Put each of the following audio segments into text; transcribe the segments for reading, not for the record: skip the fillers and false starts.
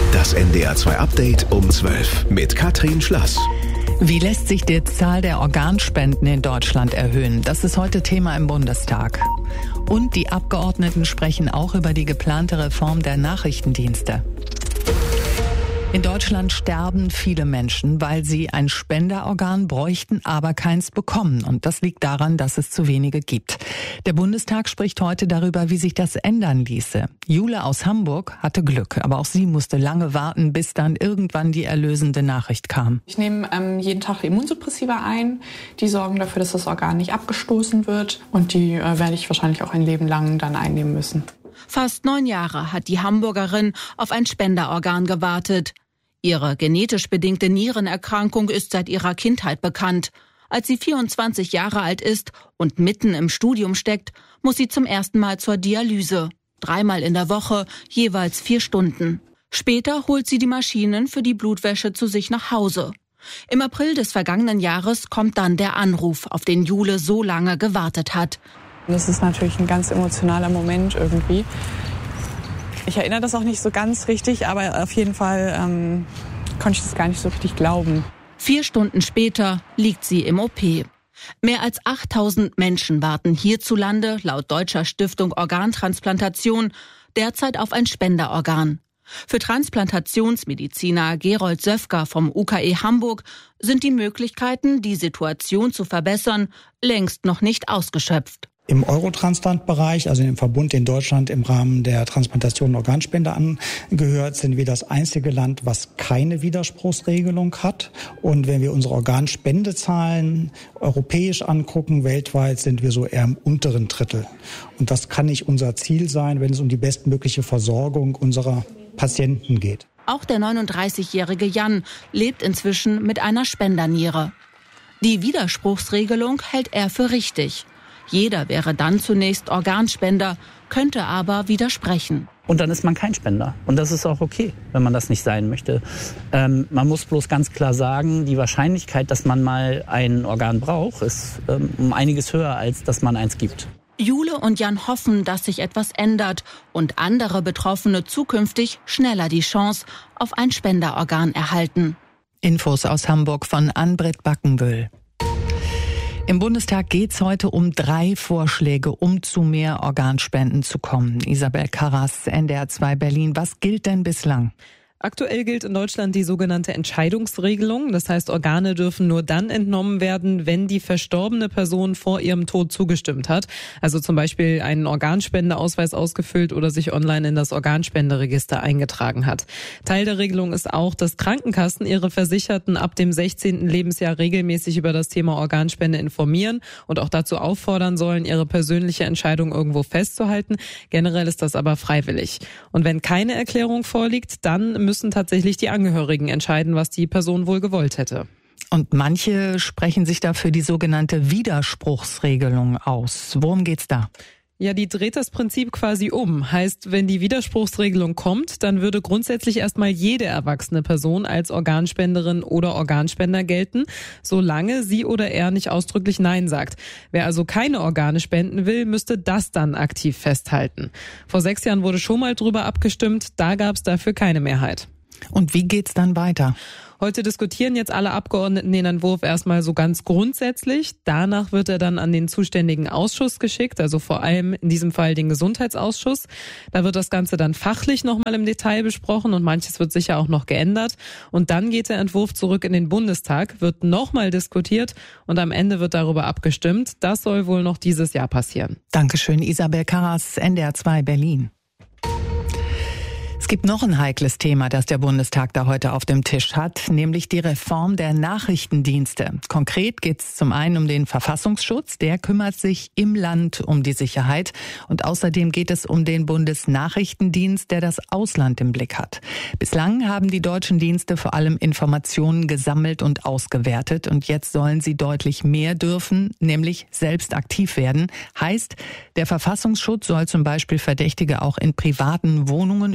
Das NDR 2 Update um 12 mit Katrin Schlass. Wie lässt sich die Zahl der Organspenden in Deutschland erhöhen? Das ist heute Thema im Bundestag. Und die Abgeordneten sprechen auch über die geplante Reform der Nachrichtendienste. In Deutschland sterben viele Menschen, weil sie ein Spenderorgan bräuchten, aber keins bekommen. Und das liegt daran, dass es zu wenige gibt. Der Bundestag spricht heute darüber, wie sich das ändern ließe. Jule aus Hamburg hatte Glück, aber auch sie musste lange warten, bis dann irgendwann die erlösende Nachricht kam. Ich nehme jeden Tag Immunsuppressiva ein. Die sorgen dafür, dass das Organ nicht abgestoßen wird. Und die werde ich wahrscheinlich auch ein Leben lang dann einnehmen müssen. Fast 9 Jahre hat die Hamburgerin auf ein Spenderorgan gewartet. Ihre genetisch bedingte Nierenerkrankung ist seit ihrer Kindheit bekannt. Als sie 24 Jahre alt ist und mitten im Studium steckt, muss sie zum ersten Mal zur Dialyse. 3-mal in der Woche, jeweils 4 Stunden. Später holt sie die Maschinen für die Blutwäsche zu sich nach Hause. Im April des vergangenen Jahres kommt dann der Anruf, auf den Jule so lange gewartet hat. Das ist natürlich ein ganz emotionaler Moment irgendwie. Ich erinnere das auch nicht so ganz richtig, aber auf jeden Fall konnte ich das gar nicht so richtig glauben. 4 Stunden später liegt sie im OP. Mehr als 8000 Menschen warten hierzulande, laut Deutscher Stiftung Organtransplantation, derzeit auf ein Spenderorgan. Für Transplantationsmediziner Gerold Söfker vom UKE Hamburg sind die Möglichkeiten, die Situation zu verbessern, längst noch nicht ausgeschöpft. Im Eurotransplant-Bereich, also im Verbund, den Deutschland im Rahmen der Transplantation und Organspende angehört, sind wir das einzige Land, was keine Widerspruchsregelung hat. Und wenn wir unsere Organspendezahlen europäisch angucken, weltweit sind wir so eher im unteren Drittel. Und das kann nicht unser Ziel sein, wenn es um die bestmögliche Versorgung unserer Patienten geht. Auch der 39-jährige Jan lebt inzwischen mit einer Spenderniere. Die Widerspruchsregelung hält er für richtig. Jeder wäre dann zunächst Organspender, könnte aber widersprechen. Und dann ist man kein Spender. Und das ist auch okay, wenn man das nicht sein möchte. Man muss bloß ganz klar sagen, die Wahrscheinlichkeit, dass man mal ein Organ braucht, ist um einiges höher, als dass man eins gibt. Jule und Jan hoffen, dass sich etwas ändert und andere Betroffene zukünftig schneller die Chance auf ein Spenderorgan erhalten. Infos aus Hamburg von Ann-Britt Backenbüll. Im Bundestag geht es heute um 3 Vorschläge, um zu mehr Organspenden zu kommen. Isabel Karras, NDR 2 Berlin. Was gilt denn bislang? Aktuell gilt in Deutschland die sogenannte Entscheidungsregelung. Das heißt, Organe dürfen nur dann entnommen werden, wenn die verstorbene Person vor ihrem Tod zugestimmt hat. Also zum Beispiel einen Organspendeausweis ausgefüllt oder sich online in das Organspenderegister eingetragen hat. Teil der Regelung ist auch, dass Krankenkassen ihre Versicherten ab dem 16. Lebensjahr regelmäßig über das Thema Organspende informieren und auch dazu auffordern sollen, ihre persönliche Entscheidung irgendwo festzuhalten. Generell ist das aber freiwillig. Und wenn keine Erklärung vorliegt, dann müssen tatsächlich die Angehörigen entscheiden, was die Person wohl gewollt hätte. Und manche sprechen sich dafür die sogenannte Widerspruchsregelung aus. Worum geht's da? Ja, die dreht das Prinzip quasi um. Heißt, wenn die Widerspruchsregelung kommt, dann würde grundsätzlich erstmal jede erwachsene Person als Organspenderin oder Organspender gelten, solange sie oder er nicht ausdrücklich Nein sagt. Wer also keine Organe spenden will, müsste das dann aktiv festhalten. Vor 6 Jahren wurde schon mal drüber abgestimmt, da gab es dafür keine Mehrheit. Und wie geht's dann weiter? Heute diskutieren jetzt alle Abgeordneten den Entwurf erstmal so ganz grundsätzlich. Danach wird er dann an den zuständigen Ausschuss geschickt, also vor allem in diesem Fall den Gesundheitsausschuss. Da wird das Ganze dann fachlich nochmal im Detail besprochen und manches wird sicher auch noch geändert. Und dann geht der Entwurf zurück in den Bundestag, wird nochmal diskutiert und am Ende wird darüber abgestimmt. Das soll wohl noch dieses Jahr passieren. Dankeschön, Isabel Karras, NDR 2 Berlin. Es gibt noch ein heikles Thema, das der Bundestag da heute auf dem Tisch hat, nämlich die Reform der Nachrichtendienste. Konkret geht es zum einen um den Verfassungsschutz, der kümmert sich im Land um die Sicherheit. Und außerdem geht es um den Bundesnachrichtendienst, der das Ausland im Blick hat. Bislang haben die deutschen Dienste vor allem Informationen gesammelt und ausgewertet. Und jetzt sollen sie deutlich mehr dürfen, nämlich selbst aktiv werden. Heißt, der Verfassungsschutz soll zum Beispiel Verdächtige auch in privaten Wohnungen überwachen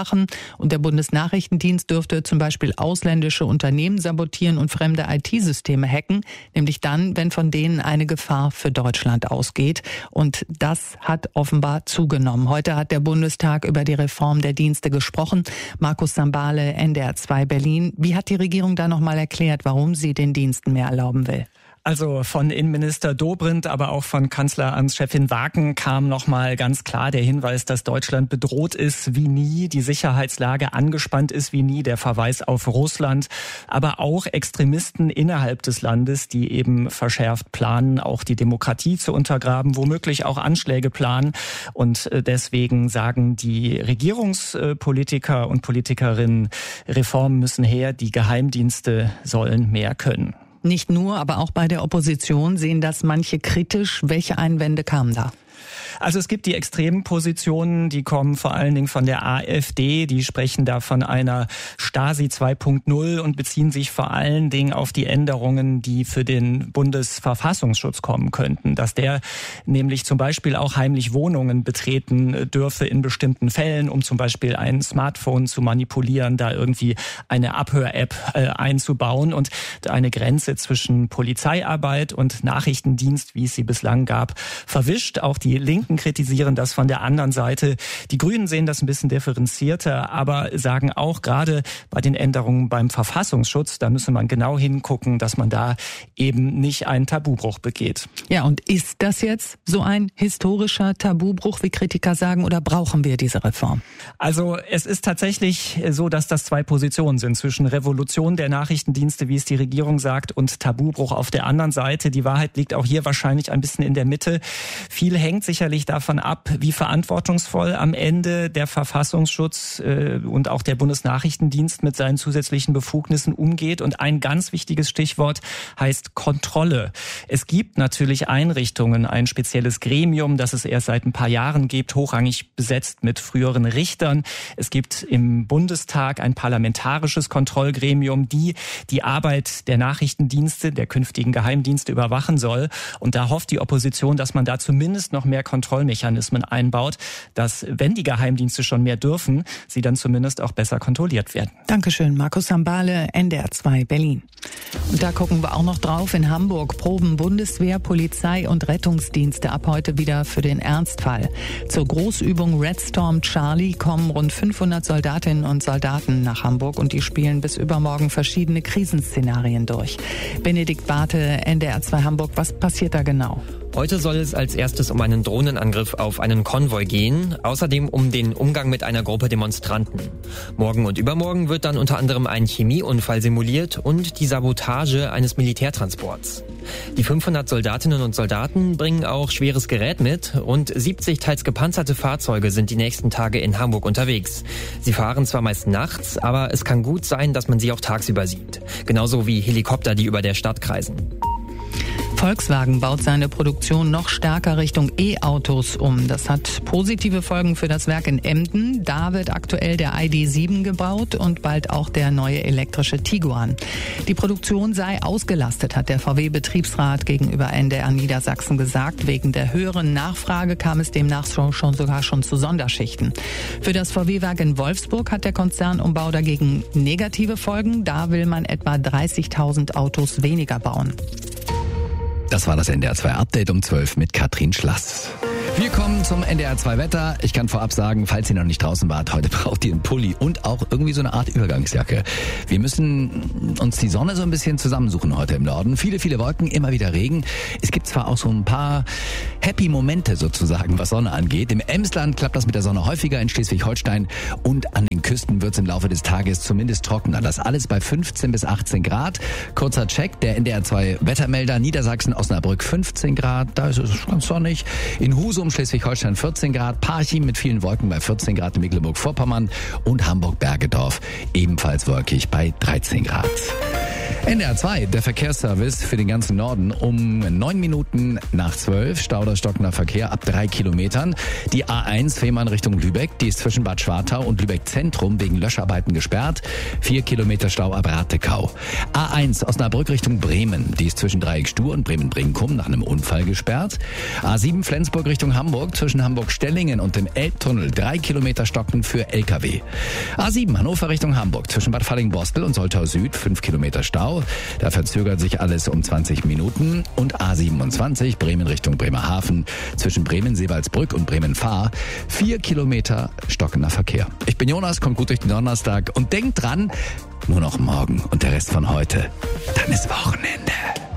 überwachen. Und der Bundesnachrichtendienst dürfte zum Beispiel ausländische Unternehmen sabotieren und fremde IT-Systeme hacken, nämlich dann, wenn von denen eine Gefahr für Deutschland ausgeht. Und das hat offenbar zugenommen. Heute hat der Bundestag über die Reform der Dienste gesprochen. Markus Sambale, NDR 2 Berlin. Wie hat die Regierung da nochmal erklärt, warum sie den Diensten mehr erlauben will? Also von Innenminister Dobrindt, aber auch von Kanzleramtschefin Waken kam nochmal ganz klar der Hinweis, dass Deutschland bedroht ist wie nie, die Sicherheitslage angespannt ist wie nie, der Verweis auf Russland, aber auch Extremisten innerhalb des Landes, die eben verschärft planen, auch die Demokratie zu untergraben, womöglich auch Anschläge planen. Und deswegen sagen die Regierungspolitiker und Politikerinnen, Reformen müssen her, die Geheimdienste sollen mehr können. Nicht nur, aber auch bei der Opposition sehen das manche kritisch. Welche Einwände kamen da? Also es gibt die extremen Positionen, die kommen vor allen Dingen von der AfD, die sprechen da von einer Stasi 2.0 und beziehen sich vor allen Dingen auf die Änderungen, die für den Bundesverfassungsschutz kommen könnten, dass der nämlich zum Beispiel auch heimlich Wohnungen betreten dürfe in bestimmten Fällen, um zum Beispiel ein Smartphone zu manipulieren, da irgendwie eine Abhör-App einzubauen und eine Grenze zwischen Polizeiarbeit und Nachrichtendienst, wie es sie bislang gab, verwischt. Auch die Linken kritisieren das von der anderen Seite. Die Grünen sehen das ein bisschen differenzierter, aber sagen auch, gerade bei den Änderungen beim Verfassungsschutz, da müsse man genau hingucken, dass man da eben nicht einen Tabubruch begeht. Ja, und ist das jetzt so ein historischer Tabubruch, wie Kritiker sagen, oder brauchen wir diese Reform? Also es ist tatsächlich so, dass das zwei Positionen sind zwischen Revolution der Nachrichtendienste, wie es die Regierung sagt, und Tabubruch auf der anderen Seite. Die Wahrheit liegt auch hier wahrscheinlich ein bisschen in der Mitte. Viel hängt sicherlich davon ab, wie verantwortungsvoll am Ende der Verfassungsschutz und auch der Bundesnachrichtendienst mit seinen zusätzlichen Befugnissen umgeht. Und ein ganz wichtiges Stichwort heißt Kontrolle. Es gibt natürlich Einrichtungen, ein spezielles Gremium, das es erst seit ein paar Jahren gibt, hochrangig besetzt mit früheren Richtern. Es gibt im Bundestag ein parlamentarisches Kontrollgremium, die Arbeit der Nachrichtendienste, der künftigen Geheimdienste überwachen soll. Und da hofft die Opposition, dass man da zumindest noch mehr Kontrollmechanismen einbaut, dass, wenn die Geheimdienste schon mehr dürfen, sie dann zumindest auch besser kontrolliert werden. Dankeschön, Markus Sambale, NDR 2 Berlin. Und da gucken wir auch noch drauf. In Hamburg proben Bundeswehr, Polizei und Rettungsdienste ab heute wieder für den Ernstfall. Zur Großübung Red Storm Charlie kommen rund 500 Soldatinnen und Soldaten nach Hamburg und die spielen bis übermorgen verschiedene Krisenszenarien durch. Benedikt Barthe, NDR 2 Hamburg, was passiert da genau? Heute soll es als erstes um einen Drohnenangriff auf einen Konvoi gehen, außerdem um den Umgang mit einer Gruppe Demonstranten. Morgen und übermorgen wird dann unter anderem ein Chemieunfall simuliert und die Sabotage eines Militärtransports. Die 500 Soldatinnen und Soldaten bringen auch schweres Gerät mit. Rund 70 teils gepanzerte Fahrzeuge sind die nächsten Tage in Hamburg unterwegs. Sie fahren zwar meist nachts, aber es kann gut sein, dass man sie auch tagsüber sieht. Genauso wie Helikopter, die über der Stadt kreisen. Volkswagen baut seine Produktion noch stärker Richtung E-Autos um. Das hat positive Folgen für das Werk in Emden. Da wird aktuell der ID.7 gebaut und bald auch der neue elektrische Tiguan. Die Produktion sei ausgelastet, hat der VW-Betriebsrat gegenüber NDR Niedersachsen gesagt. Wegen der höheren Nachfrage kam es demnach sogar schon zu Sonderschichten. Für das VW-Werk in Wolfsburg hat der Konzernumbau dagegen negative Folgen. Da will man etwa 30.000 Autos weniger bauen. Das war das NDR 2 Update um 12 mit Katrin Schlass. Wir kommen zum NDR 2 Wetter. Ich kann vorab sagen, falls ihr noch nicht draußen wart, heute braucht ihr einen Pulli und auch irgendwie so eine Art Übergangsjacke. Wir müssen uns die Sonne so ein bisschen zusammensuchen heute im Norden. Viele, viele Wolken, immer wieder Regen. Es gibt zwar auch so ein paar happy Momente sozusagen, was Sonne angeht. Im Emsland klappt das mit der Sonne häufiger, in Schleswig-Holstein und an den Küsten wird es im Laufe des Tages zumindest trockener. Das alles bei 15 bis 18 Grad. Kurzer Check, der NDR 2 Wettermelder Niedersachsen, Osnabrück 15 Grad, da ist es ganz sonnig. In Husum, Schleswig-Holstein 14 Grad, Parchim mit vielen Wolken bei 14 Grad in Mecklenburg-Vorpommern und Hamburg-Bergedorf ebenfalls wolkig bei 13 Grad. NDR 2, der Verkehrsservice für den ganzen Norden um 9 Minuten nach 12. Stau oder stockender Verkehr ab 3 Kilometern. Die A1 Fehmarn Richtung Lübeck, die ist zwischen Bad Schwartau und Lübeck Zentrum wegen Löscharbeiten gesperrt. 4 Kilometer Stau ab Ratekau. A1 Osnabrück Richtung Bremen, die ist zwischen Dreieck-Stur und Bremen-Brinkum nach einem Unfall gesperrt. A7 Flensburg Richtung Hamburg, zwischen Hamburg-Stellingen und dem Elbtunnel 3 Kilometer stocken für LKW. A7 Hannover Richtung Hamburg, zwischen Bad Falling-Bostel und Soltau Süd 5 Kilometer Stau. Da verzögert sich alles um 20 Minuten. Und A27 Bremen Richtung Bremerhaven, zwischen Bremen-Seewaldsbrück und Bremen-Fahr 4 Kilometer stockender Verkehr. Ich bin Jonas, kommt gut durch den Donnerstag und denkt dran, nur noch morgen und der Rest von heute, dann ist Wochenende.